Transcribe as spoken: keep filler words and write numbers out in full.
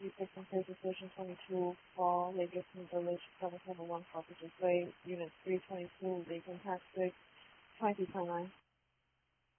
twenty-six and Case Decision twenty-two for Legacy Village seven seven one Property Way, Unit three twenty-two, Legal Tax six, twenty twenty-nine.